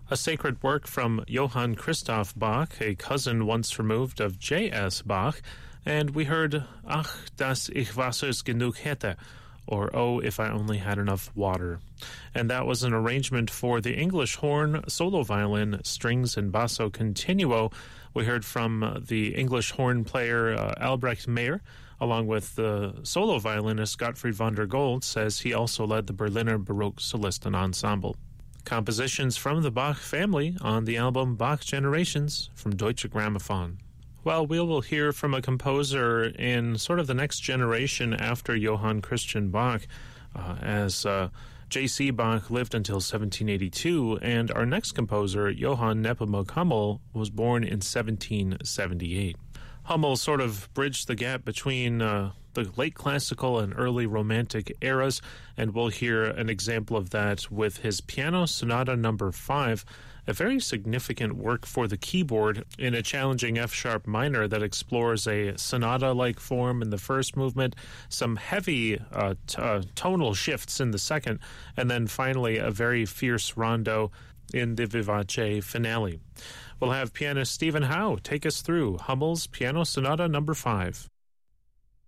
a sacred work from Johann Christoph Bach, a cousin once removed of J.S. Bach, and we heard Ach, dass ich Wassers genug hätte, or Oh, if I only had enough water. And that was an arrangement for the English horn, solo violin, strings, and basso continuo. We heard from the English horn player Albrecht Meyer, along with the solo violinist Gottfried von der Goltz, as he also led the Berliner Baroque Solisten Ensemble. Compositions from the Bach family on the album Bach Generations from Deutsche Grammophon. Well, we will hear from a composer in sort of the next generation after Johann Christian Bach, as J.C. Bach lived until 1782, and our next composer, Johann Nepomuk Hummel, was born in 1778. Hummel sort of bridged the gap between the late classical and early romantic eras, and we'll hear an example of that with his Piano Sonata No. 5, a very significant work for the keyboard in a challenging F-sharp minor that explores a sonata-like form in the first movement, some heavy tonal shifts in the second, and then finally a very fierce rondo in the Vivace finale. We'll have pianist Stephen Howe take us through Hummel's Piano Sonata No. 5.